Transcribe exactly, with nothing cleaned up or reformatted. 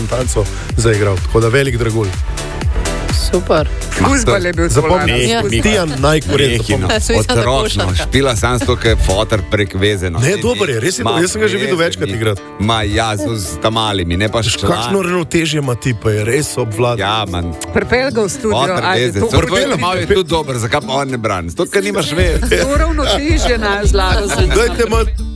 reprezentanco zaigral. Tako da velik dragulj. Super. Fuzbal je bil Zapomni, Ja. Tijan najkorej Nehino, Sveta otročno, košarka. špila sam s to, ker je fotor prek vezeno. Ne, dober je, res je dober, jaz sem ga že videl večkrat igrati. Ma ja, z, z tamalimi, ne pa ščlan. Kakšno ravnotežje ima ti, pa je res obvladan. Ja, man, Prepel ga v studio. fotor ajde, veze. to Prvo je prepel- malo je tudi dober, zakaj pa on ne brani? Zato, ker nimaš veze. To ravnotežje na zlato. Dajte malo